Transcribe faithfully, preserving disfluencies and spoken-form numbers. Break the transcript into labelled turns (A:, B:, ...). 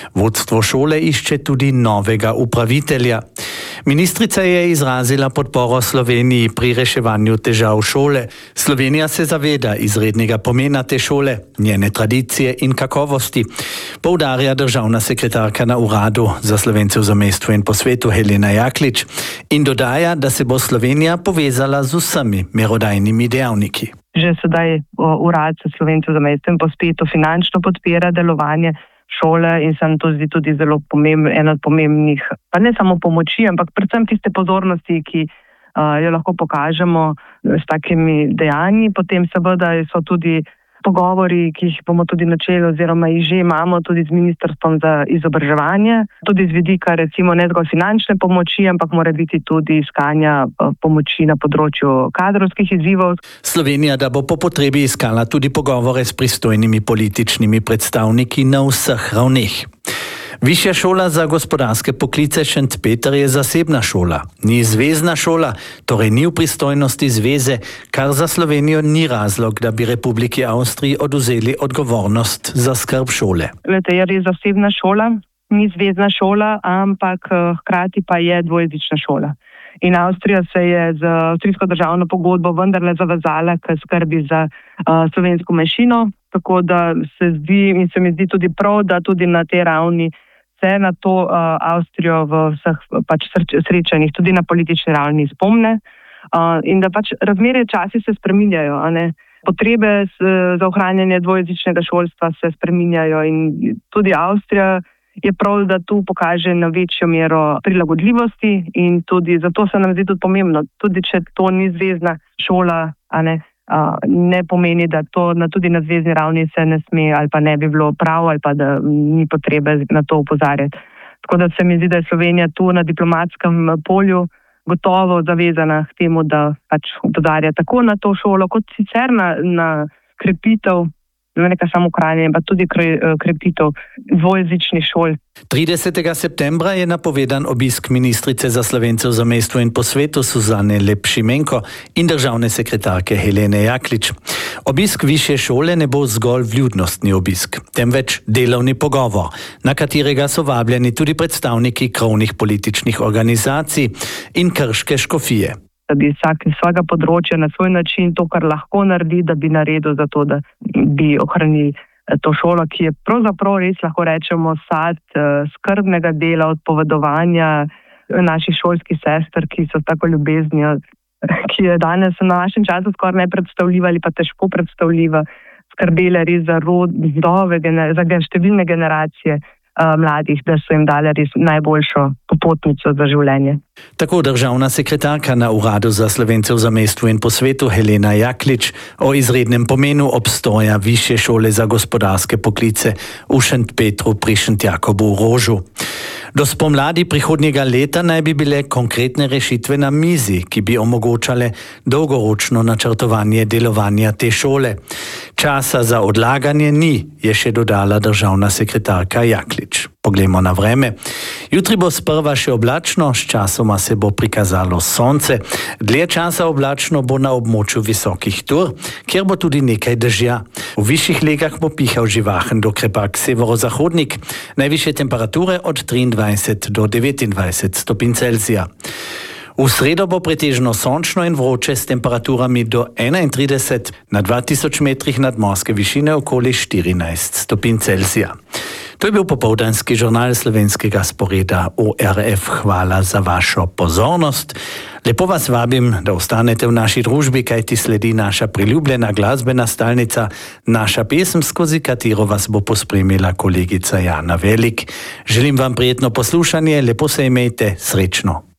A: Vodstvo šole išče tudi novega upravitelja. Ministrica je izrazila podporo Sloveniji pri reševanju težav šole. Slovenija se zaveda izrednega pomena te šole, njene tradicije in kakovosti, poudarja državna sekretarka na Uradu za Slovence v zamejstvu in po svetu Helena Jaklič in dodaja, da se bo Slovenija povezala z vsemi merodajnimi dejavniki.
B: Že sedaj Urad za Slovence v zamejstvu in po svetu finančno podpira delovanje šole in se nam to zdi tudi zelo pomembno, ena od pomembnih, pa ne samo pomoči, ampak predvsem tiste pozornosti, ki uh, jo lahko pokažemo s takimi dejanji. Potem seveda so tudi pogovori, ki jih bomo tudi načeli oziroma jih že imamo tudi z Ministrstvom za izobraževanje, tudi z vidika recimo ne zgolj finančne pomoči, ampak mora biti tudi iskanja pomoči na področju kadrovskih izzivov.
A: Slovenija, da bo po potrebi iskala tudi pogovore s pristojnimi političnimi predstavniki na vseh ravneh. Višja šola za gospodarske poklice Šentpeter je zasebna šola, ni zvezna šola, torej ni v pristojnosti zveze, kar za Slovenijo ni razlog, da bi Republiki Avstriji odvzeli odgovornost za skrb šole.
B: Lete, je res zasebna šola, ni zvezna šola, ampak hkrati pa je dvojezična šola. In Avstrija se je z avstrijsko državno pogodbo vendarle zavezala k skrbi za uh, slovensko manjšino, tako da se zdi in se mi zdi tudi prav, da tudi na tej ravni se na to uh, Avstrijo v vseh pač srečanjih, tudi na politični ravni spomne uh, in da pač razmere časi se spreminjajo, a ne? Potrebe s, za ohranjanje dvojezičnega šolstva se spreminjajo in tudi Avstrija je prav, da tu pokaže na večjo mero prilagodljivosti in tudi zato se nam zdi tudi pomembno, tudi če to ni zvezna šola, a ne, a, ne pomeni, da to na, tudi na zvezni ravni se ne sme ali pa ne bi bilo prav ali pa da ni potrebe na to opozarjati. Tako da se mi zdi, da je Slovenija tu na diplomatskem polju gotovo zavezana k temu, da pač opozarja tako na to šolo, kot sicer na, na krepitev, ne nekaj samo ohranjanje, pa tudi krepitev dvojezičnih šol.
A: tridesetega septembra je napovedan obisk ministrice za Slovence v zamejstvu in po svetu Suzane Lep-Šimenko in državne sekretarke Helene Jaklič. Obisk višje šole ne bo zgolj vljudnostni obisk, temveč delovni pogovor, na katerega so vabljeni tudi predstavniki krovnih političnih organizacij in krške škofije.
B: Da bi vsak iz svojega področja na svoj način to, kar lahko naredi, da bi naredil za to, da bi ohranili to šolo, ki je pravzaprav res, lahko rečemo, sad skrbnega dela, odpovedovanja naših šolskih sester, ki so tako ljubezni, ki je danes v našem času skoraj nepredstavljiva ali pa težko predstavljiva, skrbele res za rod, zdove, za številne generacije mladih, da so jim dali res najboljšo popotnico za življenje.
A: Tako državna sekretarka na Uradu za Slovence v zamejstvu in po svetu Helena Jaklič o izrednem pomenu obstoja višje šole za gospodarske poklice v Šentpetru pri Šentjakobu v Rožu. Do spomladi prihodnjega leta naj bi bile konkretne rešitve na mizi, ki bi omogočale dolgoročno načrtovanje delovanja te šole. Časa za odlaganje ni, je še dodala državna sekretarka Jaklič. Poglejmo na vreme. Jutri bo sprva še oblačno, s časoma se bo prikazalo sonce. Dlje časa oblačno bo na območju visokih tur, kjer bo tudi nekaj dežja. V višjih legah bo pihal živahen do krepak severozahodnik, najvišje temperature od triindvajset do devetindvajset stopinj Celzija. V sredo bo pretežno sončno in vroče s temperaturami do enaintrideset, na dva tisoč metrih nadmorske višine okoli štirinajst stopinj Celzija. To je bil popoldanski žurnal slovenskega sporeda O R F. Hvala za vašo pozornost. Lepo vas vabim, da ostanete v naši družbi, kajti sledi naša priljubljena glasbena stalnica, naša pesem, skozi katero vas bo pospremila kolegica Jana Velik. Želim vam prijetno poslušanje, lepo se imejte, srečno.